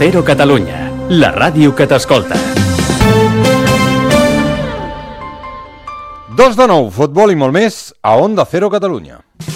Cero Catalunya, la ràdio que t'escolta. 2-9, futbol i molt més a Onda Cero Catalunya.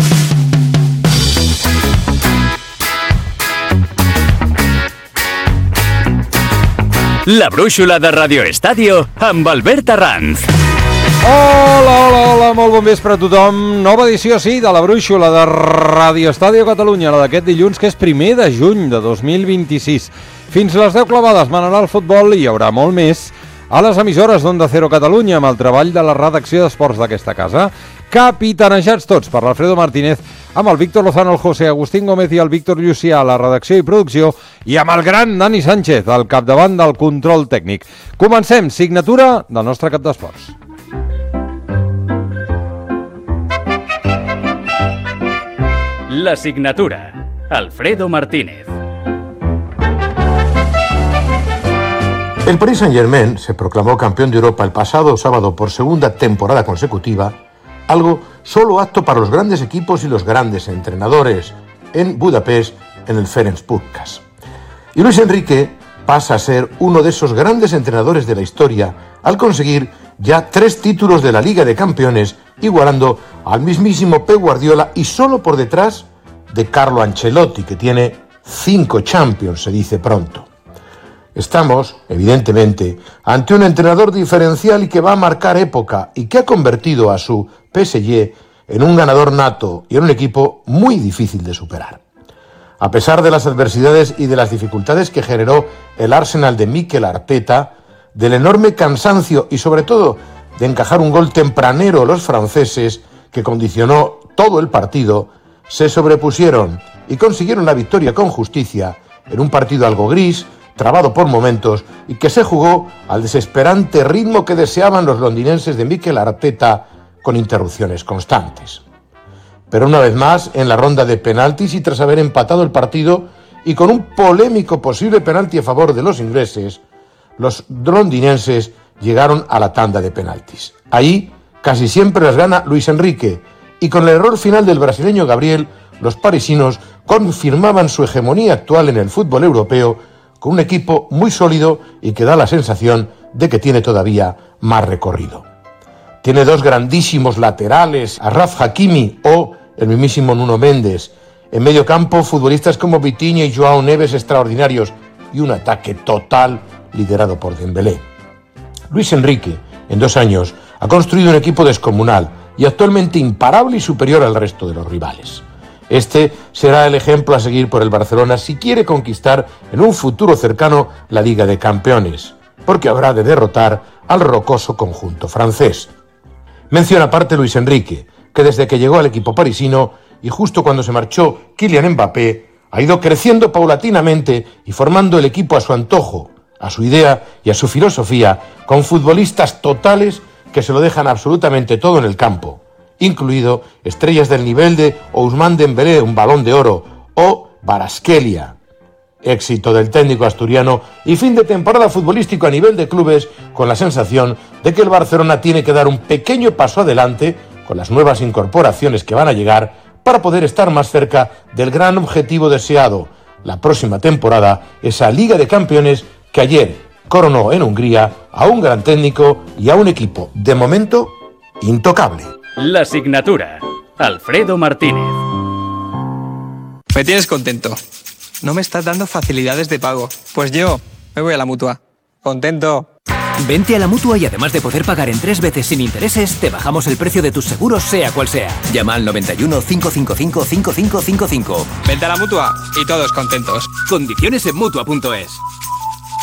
La brúixola de Radio Estadio amb Albert Arranz. Hola, molt bon vespre a tothom. Nova edició, sí, de la brúixola de Radio Estadio Catalunya, la d'aquest dilluns, que és 1 de juny de 2026. Fins les 10 clavades manarà el futbol i hi haurà molt més a les emissores d'Onda Cero Catalunya amb el treball de la redacció d'esports d'aquesta casa, capitanejats tots per l'Alfredo Martínez, amb el Víctor Lozano, el José Agustín Gómez i el Víctor Llucià a la redacció i producció, i amb el gran Dani Sánchez al capdavant del control tècnic. Comencem, signatura del nostre cap d'esports. La signatura, Alfredo Martínez. El Paris Saint-Germain se proclamó campeón de Europa el pasado sábado por segunda temporada consecutiva, algo solo apto para los grandes equipos y los grandes entrenadores, en Budapest, en el Ferencváros. Y Luis Enrique pasa a ser uno de esos grandes entrenadores de la historia al conseguir ya 3 títulos de la Liga de Campeones, igualando al mismísimo Pep Guardiola y solo por detrás de Carlo Ancelotti, que tiene 5 Champions, se dice pronto. Estamos, evidentemente, ante un entrenador diferencial y que va a marcar época y que ha convertido a su PSG en un ganador nato y en un equipo muy difícil de superar. A pesar de las adversidades y de las dificultades que generó el Arsenal de Mikel Arteta, del enorme cansancio y sobre todo de encajar un gol tempranero los franceses que condicionó todo el partido, se sobrepusieron y consiguieron la victoria con justicia en un partido algo gris, trabado por momentos y que se jugó al desesperante ritmo que deseaban los londinenses de Mikel Arteta con interrupciones constantes. Pero una vez más, en la ronda de penaltis y tras haber empatado el partido y con un polémico posible penalti a favor de los ingleses, los londinenses llegaron a la tanda de penaltis. Ahí casi siempre las gana Luis Enrique y con el error final del brasileño Gabriel, los parisinos confirmaban su hegemonía actual en el fútbol europeo con un equipo muy sólido y que da la sensación de que tiene todavía más recorrido. Tiene 2 grandísimos laterales, Achraf Hakimi o el mismísimo Nuno Mendes. En medio campo, futbolistas como Vitinha y Joao Neves extraordinarios y un ataque total liderado por Dembélé. Luis Enrique, en 2 años, ha construido un equipo descomunal y actualmente imparable y superior al resto de los rivales. Este será el ejemplo a seguir por el Barcelona si quiere conquistar en un futuro cercano la Liga de Campeones, porque habrá de derrotar al rocoso conjunto francés. Menciona aparte Luis Enrique, que desde que llegó al equipo parisino y justo cuando se marchó Kylian Mbappé, ha ido creciendo paulatinamente y formando el equipo a su antojo, a su idea y a su filosofía, con futbolistas totales que se lo dejan absolutamente todo en el campo, incluido estrellas del nivel de Ousmane Dembélé, un Balón de Oro, o Kvaratskhelia. Éxito del técnico asturiano y fin de temporada futbolístico a nivel de clubes, con la sensación de que el Barcelona tiene que dar un pequeño paso adelante con las nuevas incorporaciones que van a llegar para poder estar más cerca del gran objetivo deseado, la próxima temporada, esa Liga de Campeones que ayer coronó en Hungría a un gran técnico y a un equipo, de momento, intocable. La signatura, Alfredo Martínez. Me tienes contento. No me estás dando facilidades de pago. Pues yo me voy a la Mutua. Contento. Vente a la Mutua y además de poder pagar en 3 veces sin intereses, te bajamos el precio de tus seguros sea cual sea. Llama al 91 555 5555. Vente a la Mutua y todos contentos. Condiciones en Mutua.es.